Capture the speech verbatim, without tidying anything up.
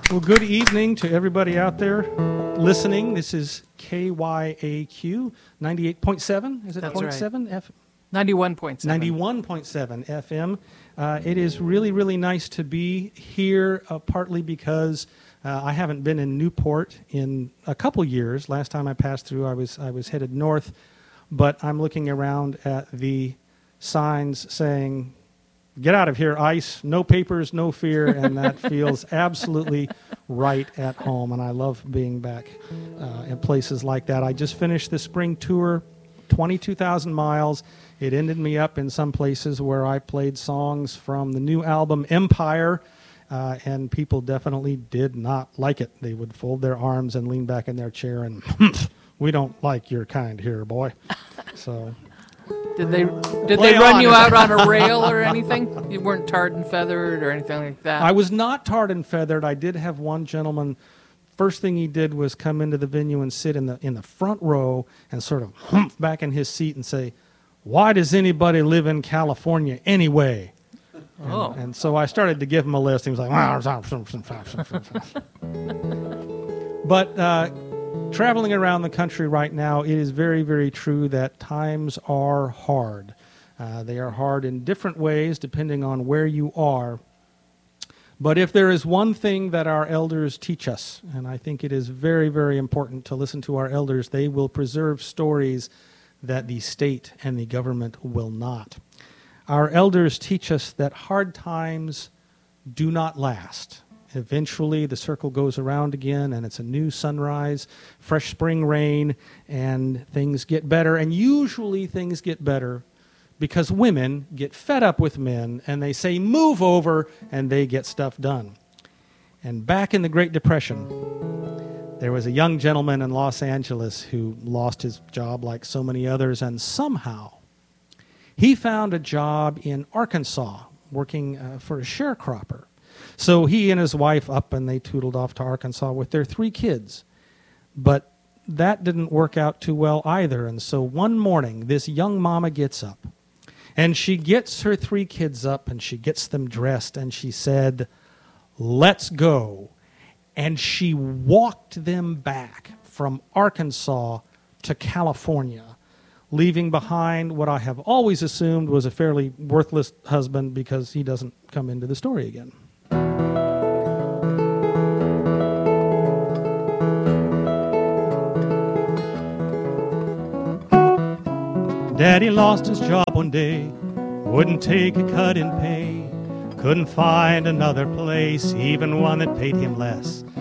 Well, good evening to everybody out there listening. This is K Y A Q ninety-eight point seven. Is it That's point right. seven? F- ninety-one point seven. ninety-one point seven F M. Uh, it is really, really nice to be here, uh, partly because uh, I haven't been in Newport in a couple years. Last time I passed through, I was I was headed north, but I'm looking around at the signs saying, "Get out of here, ICE, no papers, no fear," and that feels absolutely right at home, and I love being back uh, in places like that. I just finished the spring tour, twenty-two thousand miles. It ended me up in some places where I played songs from the new album Empire, uh, and people definitely did not like it. They would fold their arms and lean back in their chair and, "We don't like your kind here, boy." So... Did they did Play they run on. you out on a rail or anything? You weren't tarred and feathered or anything like that? I was not tarred and feathered. I did have one gentleman, first thing he did was come into the venue and sit in the in the front row and sort of humph back in his seat and say, "Why does anybody live in California anyway?" Oh. And, and so I started to give him a list. He was like, but uh, traveling around the country right now, it is very, very true that times are hard. Uh, they are hard in different ways depending on where you are. But if there is one thing that our elders teach us, and I think it is very, very important to listen to our elders, they will preserve stories that the state and the government will not. Our elders teach us that hard times do not last. Eventually, the circle goes around again, and it's a new sunrise, fresh spring rain, and things get better. And usually things get better because women get fed up with men, and they say, "Move over," and they get stuff done. And back in the Great Depression, there was a young gentleman in Los Angeles who lost his job like so many others, and somehow he found a job in Arkansas working uh, for a sharecropper. So he and his wife up and they tootled off to Arkansas with their three kids. But that didn't work out too well either. And so one morning, this young mama gets up. And she gets her three kids up and she gets them dressed. And she said, "Let's go." And she walked them back from Arkansas to California, leaving behind what I have always assumed was a fairly worthless husband because he doesn't come into the story again. Daddy lost his job one day, wouldn't take a cut in pay, couldn't find another place, even one that paid him less.